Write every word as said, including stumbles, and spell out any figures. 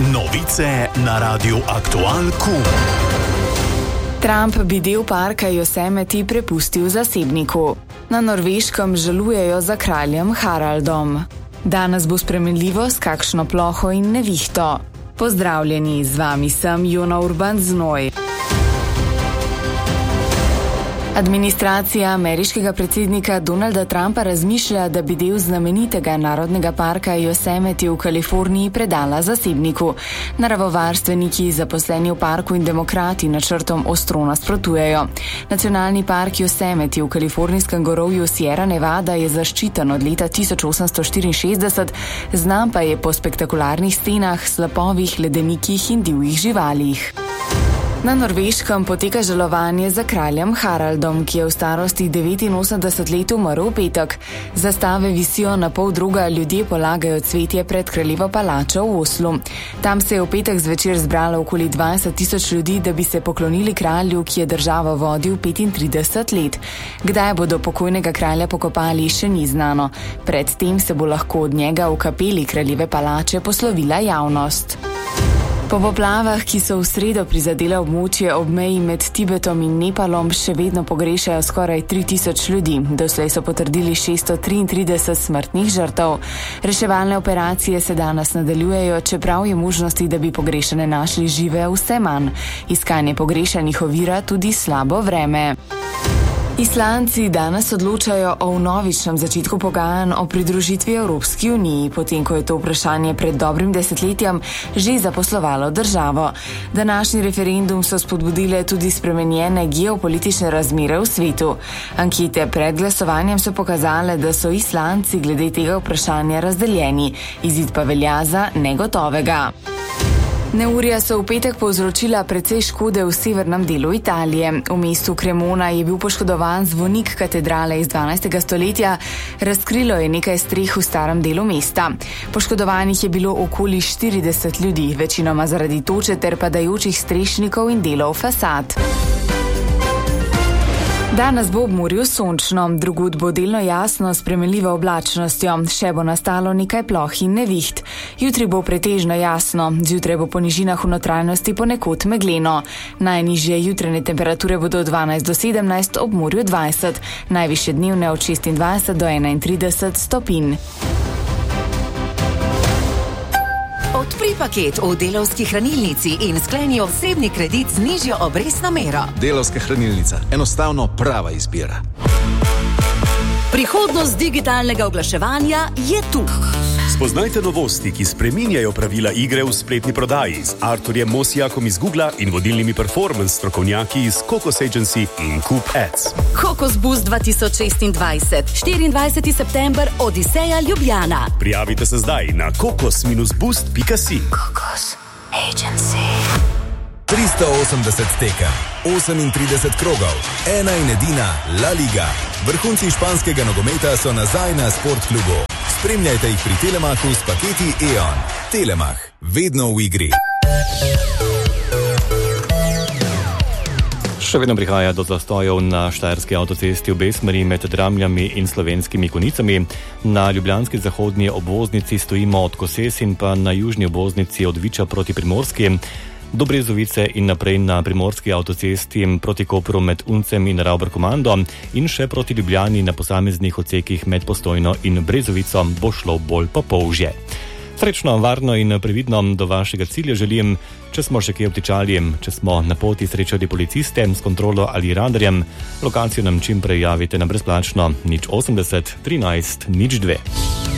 Novice na Radiu Aktual Q. Trump bi del parka Yosemite prepustil zasebniku. Na Norveškem žalujejo za kraljem Haraldom. Danes bo spremenljivo s kakšno ploho in nevihto. Pozdravljeni, z vami sem Jona Urban Znoj. Administracija ameriškega predsednika Donalda Trumpa razmišlja, da bi del znamenitega narodnega parka Yosemite v Kaliforniji predala zasebniku. Naravovarstveniki, zaposleni v parku in demokrati načrtom ostro nasprotujejo. Nacionalni park Yosemite v kalifornijskem gorovju Sierra Nevada je zaščiten od leta tisoč osemsto štiriinšestdeset, znan pa je po spektakularnih stenah, slapovih, ledenikih in divjih živalih. Na Norveškem poteka žalovanje za kraljem Haraldom, ki je v starosti devetinosemdeset let umrl v petek. Zastave visijo na pol druga, ljudje polagajo cvetje pred kraljevo palačo v Oslu. Tam se je v petek zvečer zbralo okoli dvajset tisoč ljudi, da bi se poklonili kralju, ki je državo vodil petintrideset let. Kdaj bodo pokojnega kralja pokopali, še ni znano. Predtem se bo lahko od njega v kapeli kraljeve palače poslovila javnost. Po poplavah, ki so v sredo prizadele območje ob meji med Tibetom in Nepalom, še vedno pogrešajo skoraj tri tisoč ljudi. Doslej so potrdili šeststo triintrideset smrtnih žrtev. Reševalne operacije se danes nadaljujejo, čeprav je možnosti, da bi pogrešane našli žive, vse manj. Iskanje pogrešanih ovira tudi slabo vreme. Islandci danes odločajo o vnovičnem začetku pogajanj o pridružitvi Evropski uniji, potem ko je to vprašanje pred dobrim desetletjem že zaposlovalo državo. Današnji referendum so spodbudile tudi spremenjene geopolitične razmere v svetu. Ankete pred glasovanjem so pokazale, da so Islandci glede tega vprašanja razdeljeni, izid pa velja za negotovega. Neurja so v petek povzročila precej škode v severnem delu Italije. V mestu Cremona je bil poškodovan zvonik katedrale iz dvanajstega stoletja, razkrilo je nekaj streh v starem delu mesta. Poškodovanih je bilo okoli štirideset ljudi, večinoma zaradi toče ter padajočih strešnikov in delov fasad. Danes bo ob morju sončno, drugod bo delno jasno s spremenljivo oblačnostjo, še bo nastalo nekaj ploh in neviht. Jutri bo pretežno jasno, zjutraj bo po nižinah v notranjosti ponekod megleno. Najnižje jutranje temperature bodo od dvanajst do sedemnajst, ob morju dvajset, najvišje dnevne od šestindvajset do enaintrideset stopinj. Odpri paket v Delavski hranilnici in skleni osebni kredit z nižjo obrestno mero. Delavska hranilnica. Enostavno prava izbira. Prihodnost digitalnega oglaševanja je tu. Spoznajte novosti, ki spreminjajo pravila igre v spletni prodaji z Arturjem Mosijakom iz Googla in vodilnimi performance strokovnjaki iz Kokos Agency in Coop Ads. Kokos Boost dva tisoč šestindvajset, štiriindvajseti september, Odiseja Ljubljana. Prijavite se zdaj na kokos boost pika si. Kokos Agency. tristo osemdeset tekem, osemintrideset krogov, ena in edina La Liga. Vrhunci španskega nogometa so nazaj na Sportklubu. Spremljajte jih pri Telemachu s paketi E O N. Telemach, vedno v igri. Še vedno prihaja do zastojev na štajerski avtocesti v obe smeri med Dramljami in Slovenskimi Konicami. Na ljubljanski zahodnji obvoznici stojimo od Koses in pa na južni obvoznici od Viča proti Primorski. Do Brezovice in naprej na primorski avtocesti proti Kopru med Uncem in Ravbar-Komando in še proti Ljubljani na posameznih odsekih med Postojno in Brezovico bo šlo bolj po polžje. Srečno, varno in previdno do vašega cilja želim. Če smo še kje obtičali, če smo na poti srečali policiste s kontrolo ali radarjem, lokacijo nam čim prej javite na brezplačno nič osemdeset trinajst nič dve.